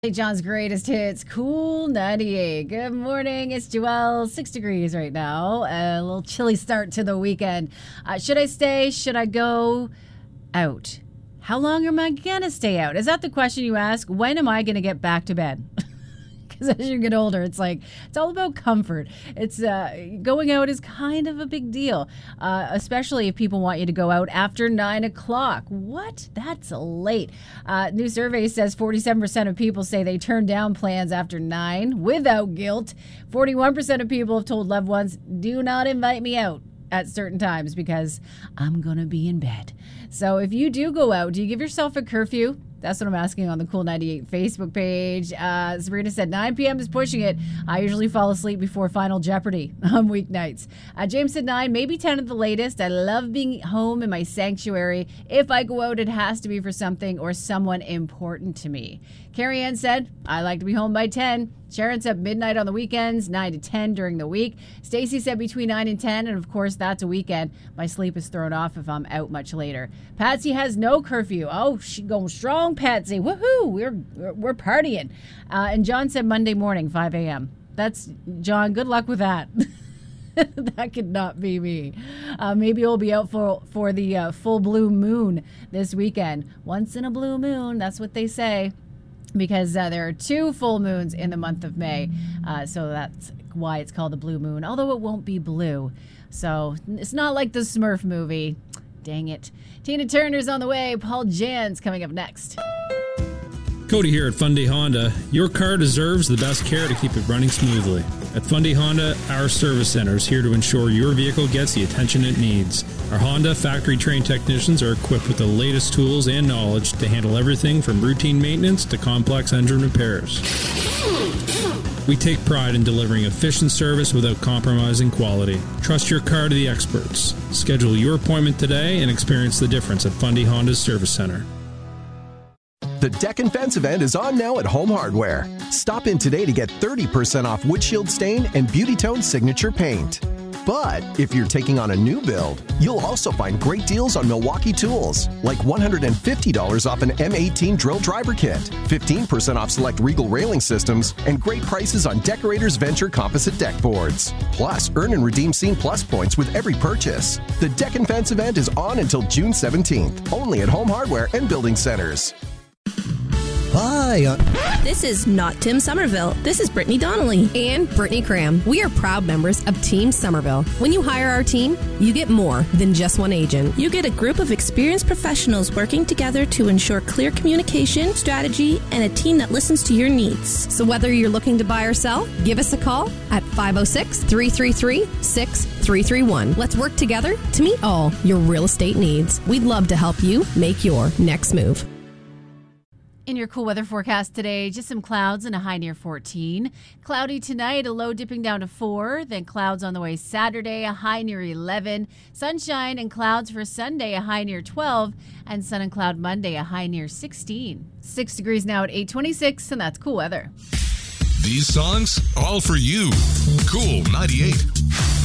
John's greatest hits, Cool 98. Good morning, it's Joelle, 6 degrees right now. A little chilly start to the weekend. Should I stay? Should I go out? How long am I going to stay out? Is that the question you ask? When am I going to get back to bed? Because as you get older, it's all about comfort. It's going out is kind of a big deal, especially if people want you to go out after 9 o'clock. What? That's late. New survey says 47% of people say they turn down plans after 9 without guilt. 41% of people have told loved ones, do not invite me out at certain times because I'm going to be in bed. So if you do go out, do you give yourself a curfew? That's what I'm asking on the Cool 98 Facebook page. Sabrina said 9 p.m. is pushing it. I usually fall asleep before Final Jeopardy on weeknights. James said 9, maybe 10 at the latest. I love being home in my sanctuary. If I go out, it has to be for something or someone important to me. Carrie Ann said, I like to be home by 10. Sharon said midnight on the weekends, 9 to 10 during the week. Stacy said between 9 and 10, and of course that's a weekend. My sleep is thrown off if I'm out much later. Patsy has no curfew. Oh, she going strong, Patsy. Woohoo! We're partying. And John said Monday morning, 5 a.m. That's John. Good luck with that. That could not be me. Maybe we'll be out for the full blue moon this weekend. Once in a blue moon, that's what they say. Because there are 2 full moons in the month of May. So that's why it's called the blue moon, although it won't be blue. So it's not like the Smurf movie. Dang it. Tina Turner's on the way. Paul Jan's coming up next. Cody here at Fundy Honda. Your car deserves the best care to keep it running smoothly. At Fundy Honda, our service center is here to ensure your vehicle gets the attention it needs. Our Honda factory-trained technicians are equipped with the latest tools and knowledge to handle everything from routine maintenance to complex engine repairs. We take pride in delivering efficient service without compromising quality. Trust your car to the experts. Schedule your appointment today and experience the difference at Fundy Honda's Service Center. The Deck and Fence event is on now at Home Hardware. Stop in today to get 30% off windshield stain and Beauty Tone signature paint. But if you're taking on a new build, you'll also find great deals on Milwaukee tools, like $150 off an M18 drill driver kit, 15% off select Regal railing systems, and great prices on Decorators Venture composite deck boards. Plus, earn and redeem Scene Plus points with every purchase. The Deck and Fence event is on until June 17th, only at Home Hardware and Building Centers. Hi. This is not Tim Somerville. This is Brittany Donnelly. And Brittany Cram. We are proud members of Team Somerville. When you hire our team, you get more than just one agent. You get a group of experienced professionals working together to ensure clear communication, strategy, and a team that listens to your needs. So whether you're looking to buy or sell, give us a call at 506-333-6331. Let's work together to meet all your real estate needs. We'd love to help you make your next move. In your cool weather forecast today, just some clouds and a high near 14. Cloudy tonight, a low dipping down to 4. Then clouds on the way Saturday, a high near 11. Sunshine and clouds for Sunday, a high near 12. And sun and cloud Monday, a high near 16. 6 degrees now at 8:26, and that's cool weather. These songs, all for you. Cool 98.